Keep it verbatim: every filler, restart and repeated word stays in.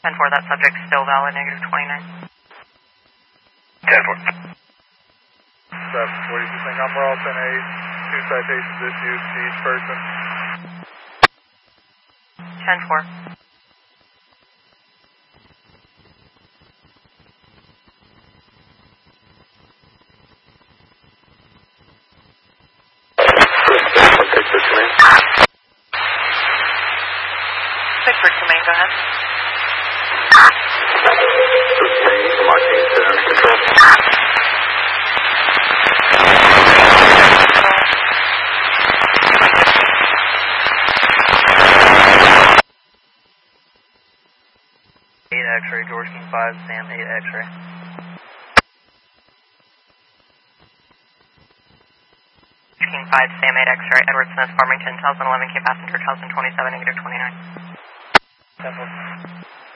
ten four, that subject still valid, negative twenty-nine. ten four. seven forty percent number, all ten eight. Two citations issued to each person. ten four. Pittsburgh to Maine, go ahead. Marking center under control. eight X-ray, George King five, Sam eight X-ray. King five, Sam eight X-ray, Edward Smith, Farmington, one thousand eleven K passenger, one thousand twenty-seven, negative twenty-nine. ten four.